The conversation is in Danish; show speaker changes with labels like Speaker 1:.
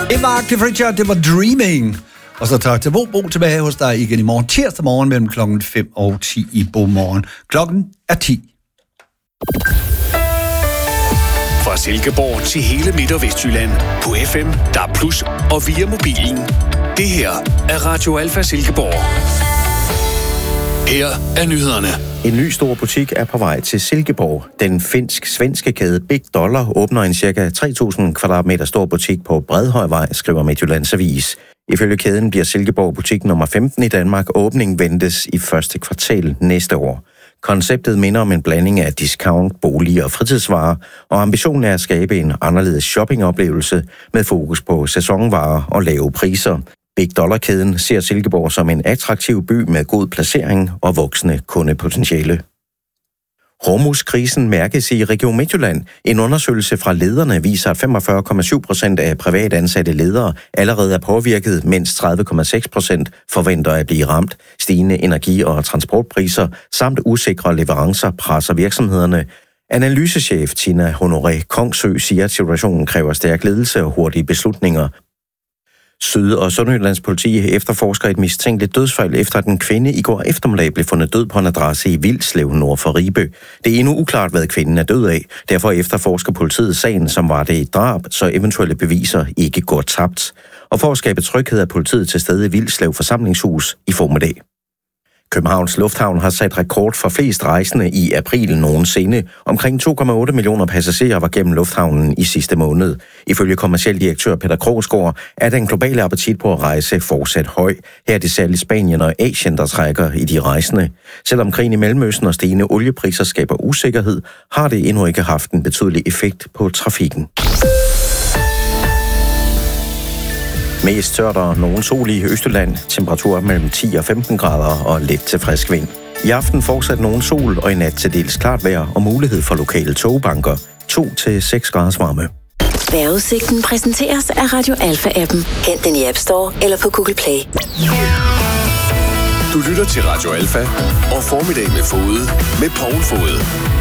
Speaker 1: Det var Cliff Richard, det var Dreaming. Og så tak til Bo tilbage hos dig igen i morgen, tirsdag morgen mellem klokken 5 og 10 i Bomorgen. Klokken er 10.
Speaker 2: Fra Silkeborg til hele Midt- og Vestjylland på FM, DAB+, og via mobilen. Det her er Radio Alfa Silkeborg. Her er nyhederne.
Speaker 3: En ny stor butik er på vej til Silkeborg. Den finsk-svenske kæde Big Dollar åbner en ca. 3.000 kvadratmeter stor butik på Bredhøjvej, skriver Midtjyllands Avis. Ifølge kæden bliver Silkeborg butik nummer 15 i Danmark. Åbningen ventes i første kvartal næste år. Konceptet minder om en blanding af discount, bolig og fritidsvarer, og ambitionen er at skabe en anderledes shoppingoplevelse med fokus på sæsonvarer og lave priser. Big Dollar-kæden ser Silkeborg som en attraktiv by med god placering og voksende kundepotentiale. Hormuzkrisen mærkes i Region Midtjylland. En undersøgelse fra lederne viser, at 45,7% af privat ansatte ledere allerede er påvirket, mens 30,6% forventer at blive ramt. Stigende energi- og transportpriser samt usikre leverancer presser virksomhederne. Analysechef Tina Honoré Kongsø siger, at situationen kræver stærk ledelse og hurtige beslutninger. Syd- og Sønderjyllands politi efterforsker et mistænkeligt dødsfald efter, at en kvinde i går eftermiddag blev fundet død på en adresse i Vilslev nord for Ribe. Det er endnu uklart, hvad kvinden er død af. Derfor efterforsker politiet sagen, som var det et drab, så eventuelle beviser ikke går tabt. Og for at skabe tryghed er politiet til stede i Vilslev forsamlingshus i formiddag. Københavns Lufthavn har sat rekord for flest rejsende i april nogensinde. Omkring 2,8 millioner passagerer var gennem lufthavnen i sidste måned. Ifølge kommerciel direktør Peter Krogsgaard er den globale appetit på at rejse fortsat høj. Her er det særligt Spanien og Asien, der trækker i de rejsende. Selvom krigen i Mellemøsten og stigende oliepriser skaber usikkerhed, har det endnu ikke haft en betydelig effekt på trafikken. Mest tørt og nogen sol i Østjylland. Temperaturer mellem 10 og 15 grader og let til frisk vind. I aften fortsat nogen sol og i nat til dels klart vejr og mulighed for lokale togbanker. 2-6 graders varme.
Speaker 4: Vejrudsigten præsenteres af Radio Alfa-appen. Hent den i App Store eller på Google Play.
Speaker 2: Du lytter til Radio Alfa og Formiddag med Fode med Poul Fode.